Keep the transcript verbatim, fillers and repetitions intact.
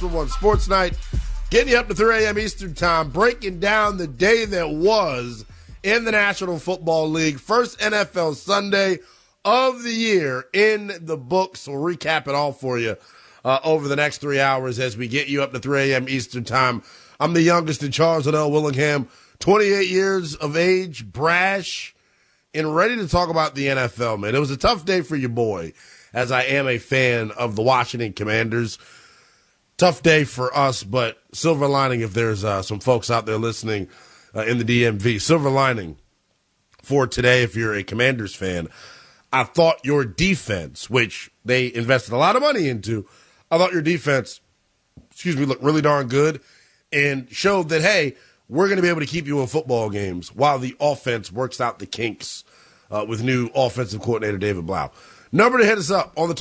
Extra One Sports Night. Getting you up to three a.m. Eastern Time, breaking down the day that was in the National Football League. First N F L Sunday of the year in the books. We'll recap it all for you uh, over the next three hours as we get you up to three a.m. Eastern Time. I'm the youngest in Charles L. Willingham, twenty-eight years of age, brash, and ready to talk about the N F L, man. It was a tough day for your boy, as I am a fan of the Washington Commanders. Tough day for us, but silver lining if there's uh, some folks out there listening uh, in the D M V. Silver lining for today if you're a Commanders fan. I thought your defense, which they invested a lot of money into, I thought your defense, excuse me, looked really darn good and showed that, hey, we're going to be able to keep you in football games while the offense works out the kinks uh, with new offensive coordinator David Blau. Number to hit us up on the